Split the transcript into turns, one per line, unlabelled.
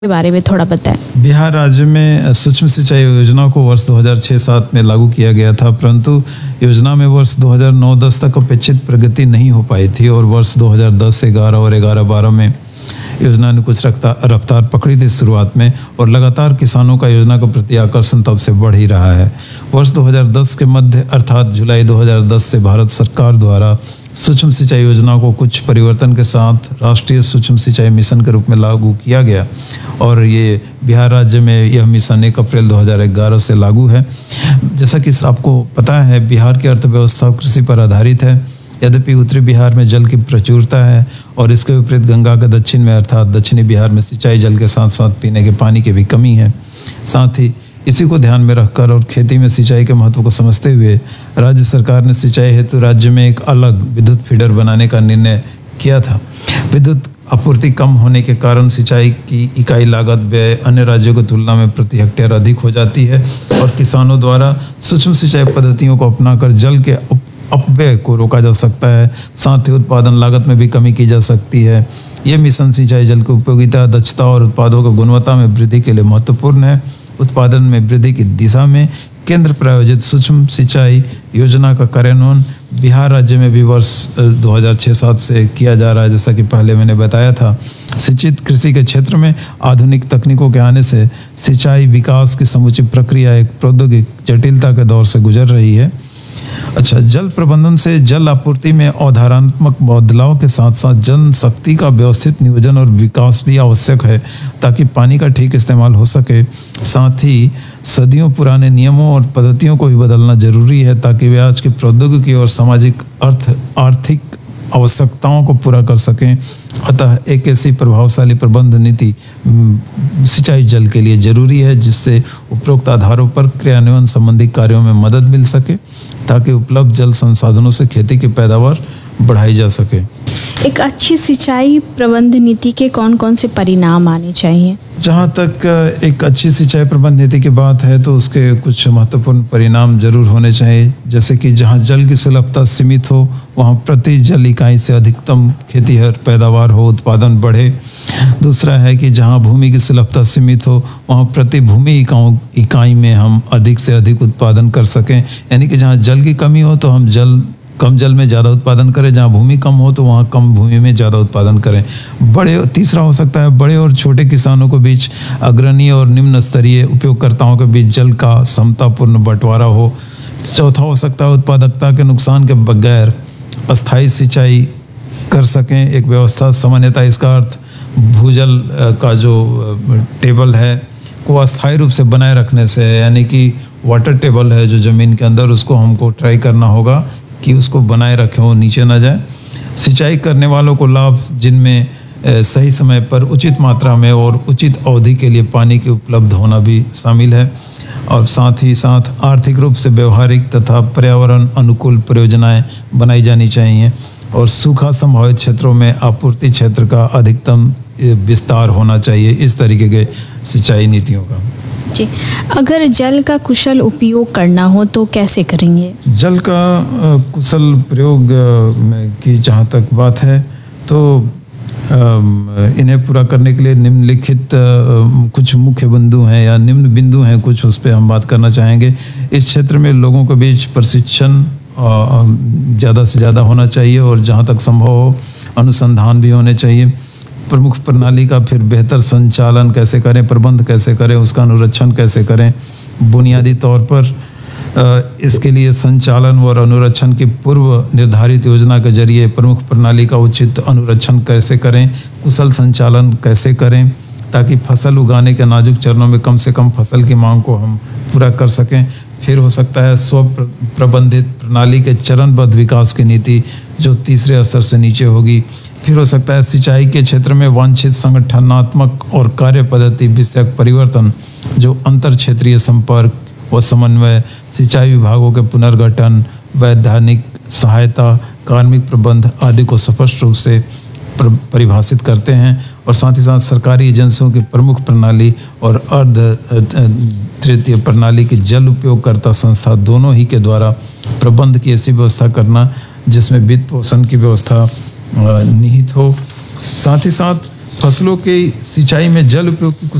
के बारे में थोड़ा बताएं।
बिहार राज्य में सूक्ष्म सिंचाई योजना को वर्ष 2006-07 में लागू किया गया था, परंतु योजना में वर्ष 2009-10 तक अपेक्षित प्रगति नहीं हो पाई थी और वर्ष 2010-11 और 11-12 में योजना ने कुछ रफ्तार पकड़ी थी शुरुआत में, और लगातार किसानों का योजना के प्रति आकर्षण तब से बढ़ ही रहा है। वर्ष 2010 के मध्य अर्थात जुलाई 2010 से भारत सरकार द्वारा सूक्ष्म सिंचाई योजना को कुछ परिवर्तन के साथ राष्ट्रीय सूक्ष्म सिंचाई मिशन के रूप में लागू किया गया और ये बिहार राज्य में यह मिशन 1 अप्रैल 2011 से लागू है। जैसा कि आपको पता है, बिहार की अर्थव्यवस्था कृषि पर आधारित है। यद्यपि उत्तरी बिहार में जल की प्रचुरता है और इसके विपरीत गंगा के दक्षिण में अर्थात दक्षिणी बिहार में सिंचाई जल के साथ साथ पीने के पानी की भी कमी है। साथ ही इसी को ध्यान में रखकर और खेती में सिंचाई के महत्व को समझते हुए राज्य सरकार ने सिंचाई हेतु राज्य में एक अलग विद्युत फीडर बनाने का निर्णय किया था। विद्युत आपूर्ति कम होने के कारण सिंचाई की इकाई लागत व्यय अन्य राज्यों की तुलना में प्रति हेक्टेयर अधिक हो जाती है और किसानों द्वारा सूक्ष्म सिंचाई पद्धतियों को अपनाकर जल के अपव्यय को रोका जा सकता है। साथ ही उत्पादन लागत में भी कमी की जा सकती है। यह मिशन सिंचाई जल की उपयोगिता, दक्षता और उत्पादों की गुणवत्ता में वृद्धि के लिए महत्वपूर्ण है। उत्पादन में वृद्धि की दिशा में केंद्र प्रायोजित सूक्ष्म सिंचाई योजना का कार्यान्वयन बिहार राज्य में भी वर्ष 2006-07 से किया जा रहा है। जैसा कि पहले मैंने बताया था, सिंचित कृषि के क्षेत्र में आधुनिक तकनीकों के आने से सिंचाई विकास की समुचित प्रक्रिया एक प्रौद्योगिक जटिलता के दौर से गुजर रही है। अच्छा, जल प्रबंधन से जल आपूर्ति में अवधारणात्मक बदलाव के साथ साथ जन शक्ति का व्यवस्थित नियोजन और विकास भी आवश्यक है ताकि पानी का ठीक इस्तेमाल हो सके। साथ ही सदियों पुराने नियमों और पद्धतियों को भी बदलना जरूरी है ताकि वे आज की प्रौद्योगिकी और सामाजिक आर्थिक आवश्यकताओं को पूरा कर सकें। अतः एक ऐसी प्रभावशाली प्रबंध नीति सिंचाई जल के लिए जरूरी है जिससे उपरोक्त आधारों पर क्रियान्वयन संबंधी कार्यों में मदद मिल सके ताकि उपलब्ध जल संसाधनों से खेती की पैदावार बढ़ाई जा सके।
एक अच्छी सिंचाई प्रबंध नीति के कौन कौन से परिणाम आने चाहिए?
जहाँ तक एक अच्छी सिंचाई प्रबंध नीति की बात है तो उसके कुछ महत्वपूर्ण परिणाम जरूर होने चाहिए। जैसे कि जहाँ जल की सुलभता सीमित हो वहाँ प्रति जल इकाई से अधिकतम खेतीहर पैदावार हो, उत्पादन बढ़े। दूसरा है कि जहाँ भूमि की सुलभता सीमित हो वहाँ प्रति भूमि इकाई में हम अधिक से अधिक उत्पादन कर सकें। यानी कि जहाँ जल की कमी हो तो हम कम जल में ज़्यादा उत्पादन करें, जहाँ भूमि कम हो तो वहाँ कम भूमि में ज़्यादा उत्पादन करें। तीसरा हो सकता है बड़े और छोटे किसानों के बीच, अग्रणी और निम्न स्तरीय उपयोगकर्ताओं के बीच जल का समतापूर्ण बंटवारा हो। चौथा हो सकता है उत्पादकता के नुकसान के बगैर अस्थायी सिंचाई कर सकें एक व्यवस्था। सामान्यतः इसका अर्थ भूजल का जो टेबल है को अस्थायी रूप से बनाए रखने से, यानी कि वाटर टेबल है जो ज़मीन के अंदर, उसको हमको ट्राई करना होगा कि उसको बनाए रखें, वो नीचे ना जाए। सिंचाई करने वालों को लाभ जिनमें सही समय पर उचित मात्रा में और उचित अवधि के लिए पानी की उपलब्ध होना भी शामिल है। और साथ ही साथ आर्थिक रूप से व्यवहारिक तथा पर्यावरण अनुकूल परियोजनाएं बनाई जानी चाहिए और सूखा संभावित क्षेत्रों में आपूर्ति क्षेत्र का अधिकतम विस्तार होना चाहिए। इस तरीके के सिंचाई नीतियों का।
जी, अगर जल का कुशल उपयोग करना हो तो कैसे करेंगे?
जल का कुशल प्रयोग की जहाँ तक बात है तो इन्हें पूरा करने के लिए निम्नलिखित कुछ मुख्य बिंदु हैं या निम्न बिंदु हैं कुछ, उस पर हम बात करना चाहेंगे। इस क्षेत्र में लोगों के बीच प्रशिक्षण ज़्यादा से ज़्यादा होना चाहिए और जहाँ तक संभव हो अनुसंधान भी होने चाहिए। प्रमुख प्रणाली का फिर बेहतर संचालन कैसे करें, प्रबंध कैसे करें, उसका अनुरक्षण कैसे करें। बुनियादी तौर पर इसके लिए संचालन और अनुरक्षण की पूर्व निर्धारित योजना के जरिए प्रमुख प्रणाली का उचित अनुरक्षण कैसे करें, कुशल संचालन कैसे करें ताकि फसल उगाने के नाजुक चरणों में कम से कम फसल की मांग को हम पूरा कर सकें। फिर हो सकता है स्व प्रबंधित प्रणाली के चरणबद्ध विकास की नीति जो तीसरे स्तर से नीचे होगी। फिर हो सकता है सिंचाई के क्षेत्र में वांछित संगठनात्मक और कार्य पद्धति विषयक परिवर्तन जो अंतर क्षेत्रीय संपर्क व समन्वय, सिंचाई विभागों के पुनर्गठन, वैधानिक सहायता, कार्मिक प्रबंध आदि को स्पष्ट रूप से परिभाषित करते हैं। और साथ ही साथ सरकारी एजेंसियों की प्रमुख प्रणाली और अर्ध तृतीय प्रणाली की जल उपयोगकर्ता संस्था दोनों ही के द्वारा प्रबंध की ऐसी व्यवस्था करना जिसमें वित्त पोषण की व्यवस्था निहित हो। साथ ही साथ फसलों की सिंचाई में जल उपयोग की